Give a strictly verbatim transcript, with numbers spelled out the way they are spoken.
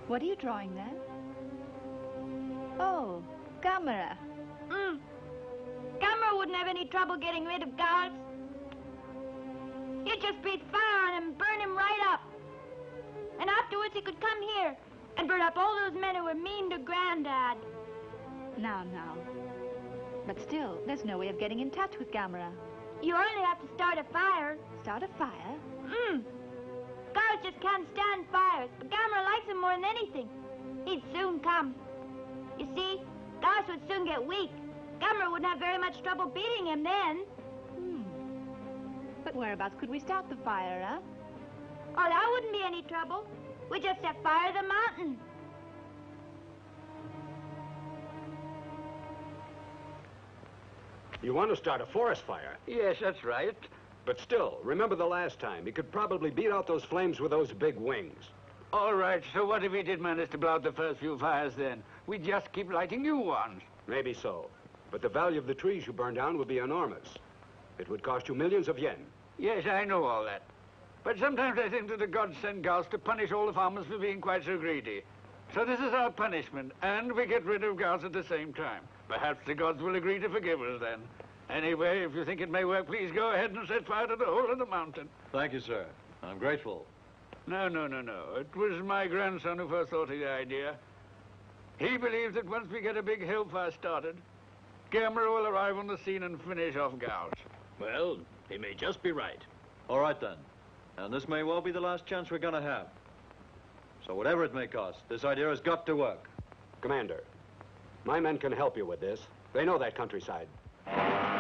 What are you drawing there? Oh, Gamera. Mm. Gamera wouldn't have any trouble getting rid of Gals. He'd just breathe fire on him and burn him right up. And afterwards he could come here and burn up all those men who were mean to Granddad. Now, now. But still, there's no way of getting in touch with Gamera. You only have to start a fire. Start a fire? Mm. Gals just can't stand fires, but Gamera likes them more than anything. He'd soon come. You see, Gals would soon get weak. Gamera wouldn't have very much trouble beating him then. Hmm. But whereabouts could we start the fire, huh? Oh, that wouldn't be any trouble. We just set fire to the mountain. You want to start a forest fire? Yes, that's right. But still, remember the last time. He could probably beat out those flames with those big wings. All right, so what if we did manage to blow out the first few fires then? We'd just keep lighting new ones. Maybe so. But the value of the trees you burn down would be enormous. It would cost you millions of yen. Yes, I know all that. But sometimes I think that the gods send Gals to punish all the farmers for being quite so greedy. So this is our punishment, and we get rid of Gals at the same time. Perhaps the gods will agree to forgive us then. Anyway, if you think it may work, please go ahead and set fire to the whole of the mountain. Thank you, sir. I'm grateful. No, no, no, no. It was my grandson who first thought of the idea. He believes that once we get a big hellfire started, Gamera will arrive on the scene and finish off Gals. Well, he may just be right. All right, then. And this may well be the last chance we're going to have. So whatever it may cost, this idea has got to work. Commander, my men can help you with this. They know that countryside.